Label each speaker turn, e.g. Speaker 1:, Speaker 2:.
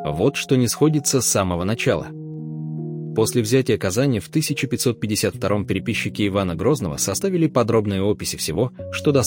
Speaker 1: Вот что не сходится с самого начала. После взятия Казани в 1552 переписчики Ивана Грозного составили подробные описи всего, что